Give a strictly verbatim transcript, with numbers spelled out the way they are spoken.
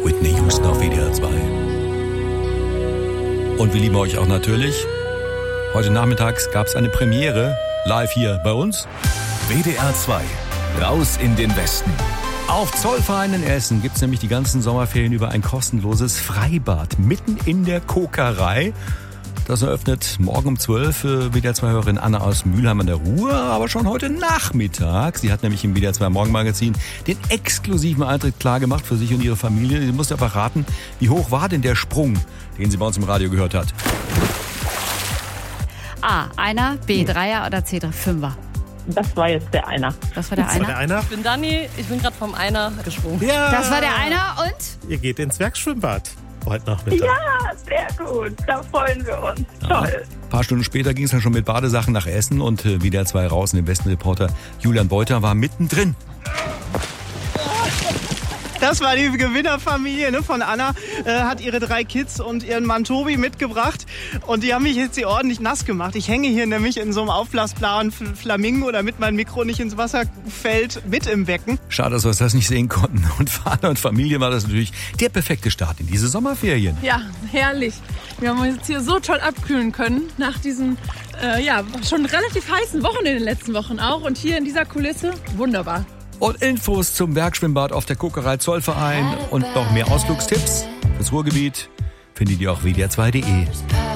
Whitney Houston auf W D R zwei. Und wir lieben euch auch natürlich. Heute nachmittags gab es eine Premiere live hier bei uns. W D R zwei, raus in den Westen. Auf Zollverein in Essen gibt es nämlich die ganzen Sommerferien über ein kostenloses Freibad mitten in der Kokerei. Das eröffnet morgen um zwölf für W D R zwei-Hörerin Anna aus Mülheim an der Ruhr, aber schon heute Nachmittag. Sie hat nämlich im W D R zwei Morgenmagazin den exklusiven Eintritt klar gemacht für sich und ihre Familie. Sie musste aber raten, wie hoch war denn der Sprung, den sie bei uns im Radio gehört hat? A, Einer, B, Dreier oder C, Fünfer? Das war jetzt der Einer. Das war der Das Einer? war der Einer. Ich bin Dani, ich bin gerade vom Einer gesprungen. Ja. Das war der Einer und? Ihr geht ins Werkschwimmbad heute Nachmittag. Ja, sehr gut. Da freuen wir uns. Toll. Ein paar Stunden später ging es dann schon mit Badesachen nach Essen und äh, W D R zwei raus. Und der Westenreporter Julian Beuter war mittendrin. Das war die Gewinnerfamilie, ne, von Anna, äh, hat ihre drei Kids und ihren Mann Tobi mitgebracht und die haben mich jetzt hier ordentlich nass gemacht. Ich hänge hier nämlich in so einem aufblasbaren Flamingo, damit mein Mikro nicht ins Wasser fällt, mit im Becken. Schade, dass wir das nicht sehen konnten. Und für Anna und Familie war das natürlich der perfekte Start in diese Sommerferien. Ja, herrlich. Wir haben uns jetzt hier so toll abkühlen können nach diesen äh, ja, schon relativ heißen Wochen in den letzten Wochen auch. Und hier in dieser Kulisse, wunderbar. Und Infos zum Werkschwimmbad auf der Kokerei Zollverein und noch mehr Ausflugstipps fürs Ruhrgebiet findet ihr auf W D R zwei punkt de.